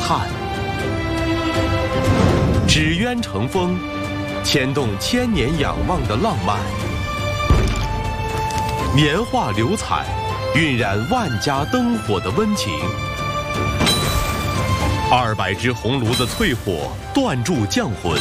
汉。纸鸢乘风，牵动千年仰望的浪漫；年画流彩，晕染万家灯火的温情。200只红炉子淬火，断柱降魂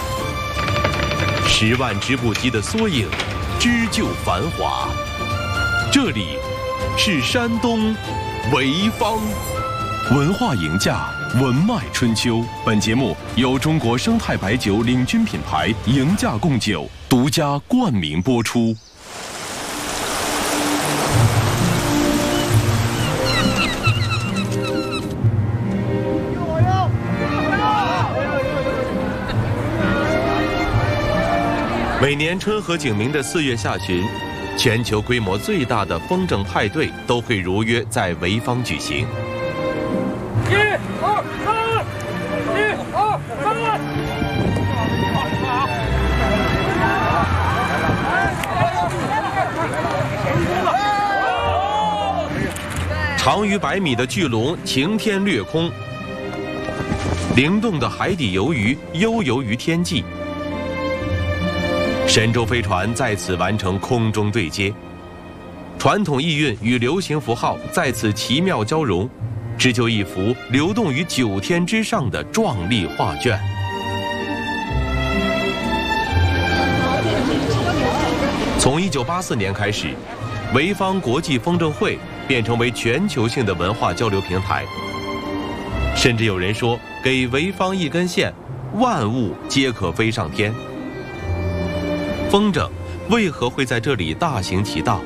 ；10万织布机的缩影，织就繁华。这里是山东潍坊。文化赢家，文脉春秋。本节目由中国生态白酒领军品牌赢家贡酒独家冠名播出。每年春和景明的4月下旬，全球规模最大的风筝派对都会如约在潍坊举行。1、2、3，1、2、3。长逾100米的巨龙擎天掠空，灵动的海底游鱼悠游于天际。神舟飞船在此完成空中对接，传统意蕴与流行符号在此奇妙交融，织就一幅流动于9天之上的壮丽画卷。从1984年开始，潍坊国际风筝会便成为全球性的文化交流平台。甚至有人说，给潍坊一根线，万物皆可飞上天。风筝为何会在这里大行其道？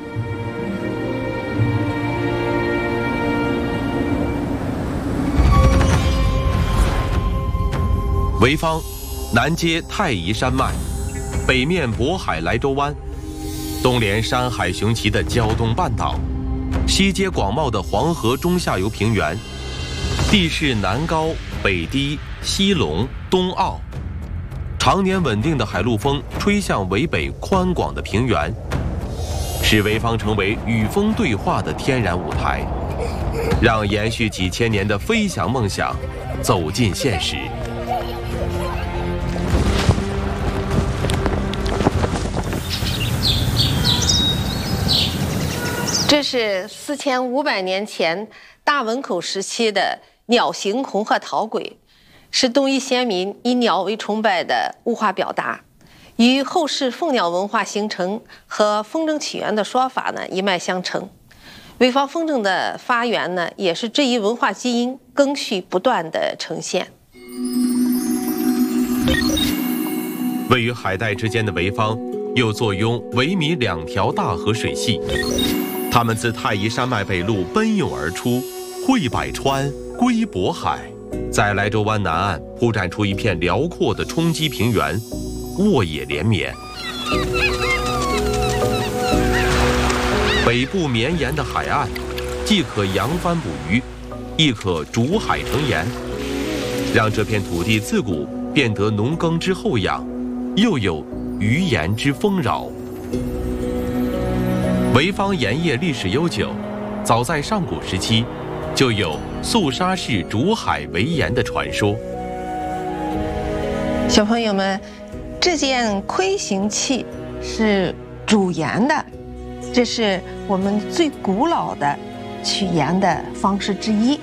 潍坊南接太夷山脉，北面渤海莱州湾，东连山海雄奇的胶东半岛，西接广袤的黄河中下游平原，地势南高北低，西隆东傲。常年稳定的海陆风吹向潍北宽广的平原，使潍坊成为与风对话的天然舞台，让延续几千年的飞翔梦想走进现实。 这是4500年前大汶口时期的鸟形红褐陶簋，是东夷先民以鸟为崇拜的物化表达，与后世凤鸟文化形成和风筝起源的说法呢一脉相承。潍坊风筝的发源呢，也是这一文化基因更续不断的呈现。 位于海带之间的潍坊，又坐拥潍弥2条大河水系，它们自太夷山脉北麓奔涌而出，汇百川，归渤海。在莱州湾南岸铺展出一片辽阔的冲积平原，沃野连绵。北部绵延的海岸，既可扬帆捕鱼，亦可逐海成盐，让这片土地自古便得农耕之厚养，又有渔盐之丰饶。潍坊盐业历史悠久，早在上古时期就有肃杀式逐海为盐的传说。 小朋友们，这件盔形器是煮盐的，这是我们最古老的取盐的方式之一。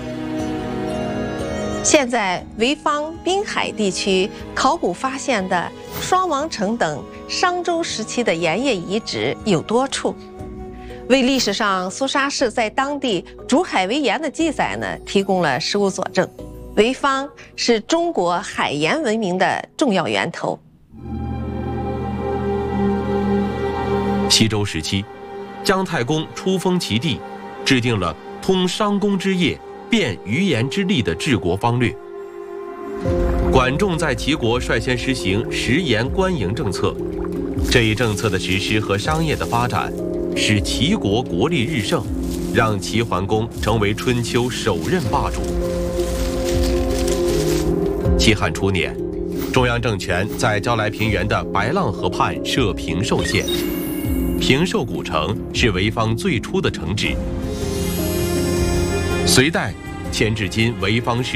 现在潍坊滨海地区考古发现的双王城等商周时期的盐业遗址有多处，为历史上肃杀氏在当地逐海为盐的记载呢提供了实物佐证。潍坊是中国海盐文明的重要源头。 西周时期，姜太公出封齐地，制定了通商工之业、遍渔盐之利的治国方略。管仲在齐国率先实行食盐官营政策，这一政策的实施和商业的发展，使齐国国力日盛，让齐桓公成为春秋首任霸主。西汉初年，中央政权在焦来平原的白浪河畔设平寿县，平寿古城是潍坊最初的城址。隋代迁至今潍坊市